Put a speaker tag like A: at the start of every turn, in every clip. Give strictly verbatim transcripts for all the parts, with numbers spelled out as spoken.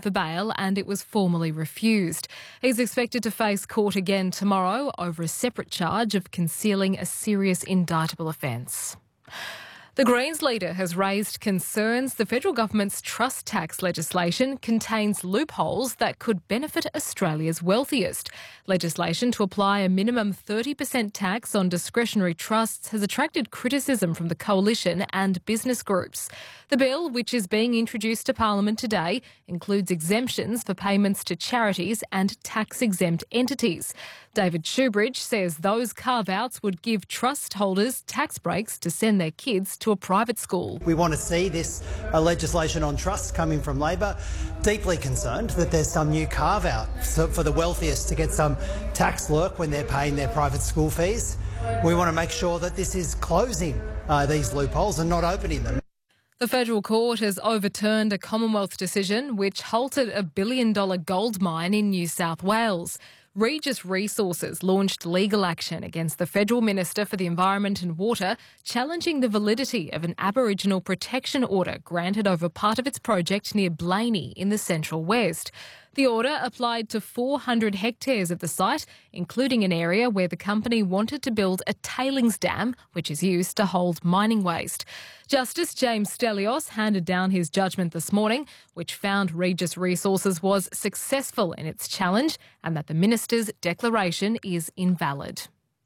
A: for bail and it was formally refused. He's expected to face court again tomorrow over a separate charge of concealing a serious indictable offence. The Greens leader has raised concerns the federal government's trust tax legislation contains loopholes that could benefit Australia's wealthiest. Legislation to apply a minimum thirty percent tax on discretionary trusts has attracted criticism from the coalition and business groups. The bill, which is being introduced to Parliament today, includes exemptions for payments to charities and tax-exempt entities. David Shoebridge says those carve-outs would give trust holders tax breaks to send their kids to a private school.
B: We want to see this uh, legislation on trusts coming from Labor. Deeply concerned that there's some new carve-out for the wealthiest to get some tax lurk when they're paying their private school fees. We want to make sure that this is closing uh, these loopholes and not opening them.
A: The federal court has overturned a Commonwealth decision which halted a billion-dollar gold mine in New South Wales. Regis Resources launched legal action against the Federal Minister for the Environment and Water, challenging the validity of an Aboriginal protection order granted over part of its project near Blaney in the Central West. The order applied to four hundred hectares of the site, including an area where the company wanted to build a tailings dam, which is used to hold mining waste. Justice James Stelios handed down his judgment this morning, which found Regis Resources was successful in its challenge and that the minister's declaration is invalid.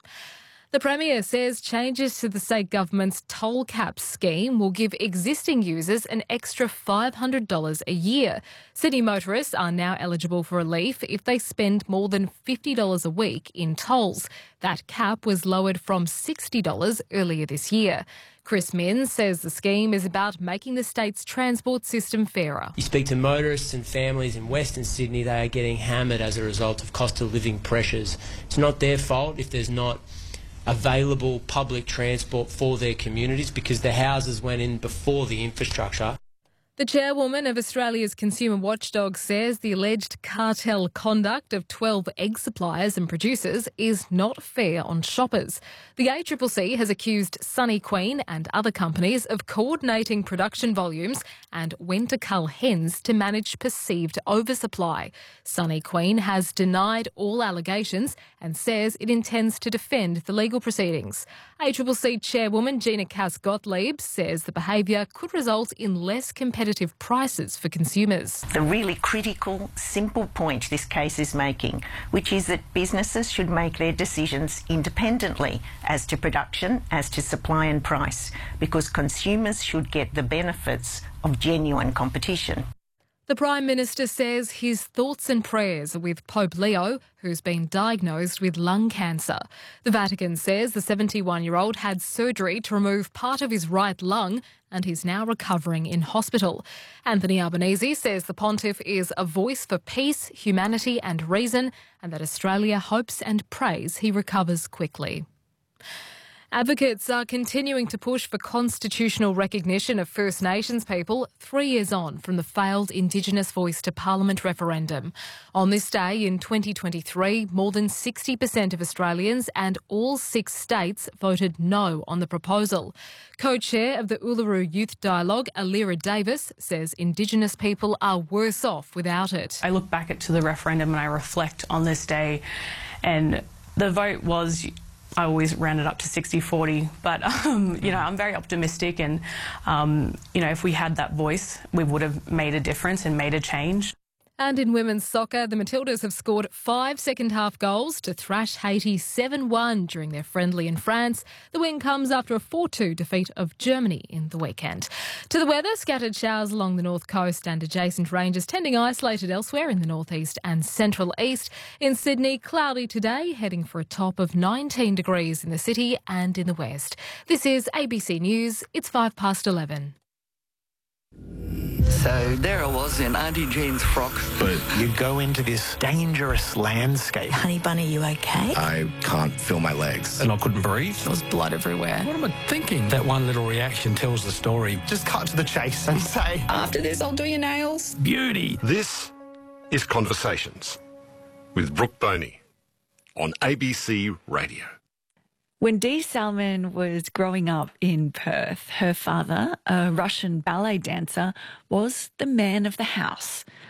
A: The Premier says changes to the state government's toll cap scheme will give existing users an extra five hundred dollars a year. City motorists are now eligible for relief if they spend more than fifty dollars a week in tolls. That cap was lowered from sixty dollars earlier this year. Chris Minns says the scheme is about making the state's transport system fairer.
C: You speak to motorists and families in Western Sydney, they are getting hammered as a result of cost of living pressures. It's not their fault if there's not available public transport for their communities because the houses went in before the infrastructure.
A: The chairwoman of Australia's Consumer Watchdog says the alleged cartel conduct of twelve egg suppliers and producers is not fair on shoppers. The A C C C has accused Sunny Queen and other companies of coordinating production volumes and when to cull hens to manage perceived oversupply. Sunny Queen has denied all allegations and says it intends to defend the legal proceedings. A C C C chairwoman Gina Cass-Gottlieb says the behaviour could result in less competitive prices for consumers.
D: The really critical, simple point this case is making, which is that businesses should make their decisions independently as to production, as to supply and price, because consumers should get the benefits of genuine competition.
A: The Prime Minister says his thoughts and prayers are with Pope Leo, who's been diagnosed with lung cancer. The Vatican says the seventy-one-year-old had surgery to remove part of his right lung and he's now recovering in hospital. Anthony Albanese says the Pontiff is a voice for peace, humanity and reason, and that Australia hopes and prays he recovers quickly. Advocates are continuing to push for constitutional recognition of First Nations people three years on from the failed Indigenous Voice to Parliament referendum. On this day in twenty twenty-three, more than sixty percent of Australians and all six states voted no on the proposal. Co-chair of the Uluru Youth Dialogue, Alira Davis, says Indigenous people are worse off without it.
E: I look back at to the referendum and I reflect on this day, and the vote was, I always round it up to sixty forty, but, um, you know, I'm very optimistic and, um, you know, if we had that voice, we would have made a difference and made a change.
A: And in women's soccer, the Matildas have scored five second-half goals to thrash Haiti seven one during their friendly in France. The win comes after a four two defeat of Germany in the weekend. To the weather, scattered showers along the north coast and adjacent ranges, tending isolated elsewhere in the northeast and central east. In Sydney, cloudy today, heading for a top of nineteen degrees in the city and in the west. This is A B C News. It's five past eleven.
F: So there I was in Auntie Jean's frock.
G: But you go into this dangerous landscape.
H: Honey Bunny, you okay?
I: I can't feel my legs.
G: And I couldn't breathe.
H: There was blood everywhere.
G: What am I thinking? That one little reaction tells the story.
B: Just cut to the chase and say,
H: After this, I'll do your nails.
G: Beauty.
J: This is Conversations with Brooke Boney on A B C Radio.
K: When Dee Salman was growing up in Perth, her father, a Russian ballet dancer, was the man of the house.